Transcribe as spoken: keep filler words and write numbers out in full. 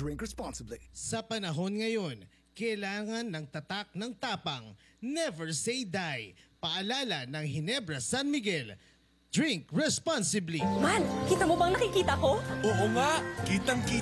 Drink responsibly. Sa panahon ngayon, kailangan ng tatak ng tapang. Never say die. Paalala ng Ginebra San Miguel. Drink responsibly. Man, kita mo bang nakikita ko? Oo nga, kitang-kita.